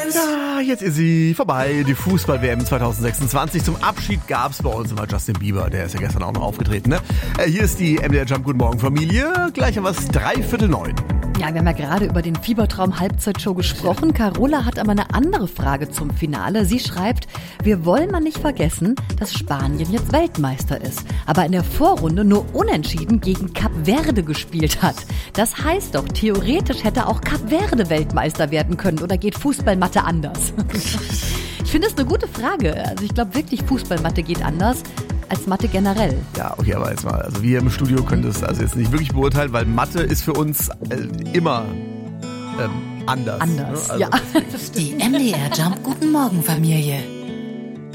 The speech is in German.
Ja, jetzt ist sie vorbei, die Fußball-WM 2026. Zum Abschied gab's bei uns immer Justin Bieber, der ist ja gestern auch noch aufgetreten, ne? Hier ist die MDR Jump Guten Morgen Familie, gleich haben wir es 8:45. Ja, wir haben ja gerade über den Fiebertraum-Halbzeitshow gesprochen. Carola hat aber eine andere Frage zum Finale. Sie schreibt, wir wollen mal nicht vergessen, dass Spanien jetzt Weltmeister ist, aber in der Vorrunde nur unentschieden gegen Kap Verde gespielt hat. Das heißt doch, theoretisch hätte auch Kap Verde Weltmeister werden können, oder geht Fußballmathe anders? Ich finde es eine gute Frage. Also ich glaube wirklich, Fußballmathe geht anders als Mathe generell. Ja, okay, aber jetzt mal, also wir im Studio können das also jetzt nicht wirklich beurteilen, weil Mathe ist für uns immer anders. Anders, ne? Also ja. Die MDR Jump Guten Morgen Familie.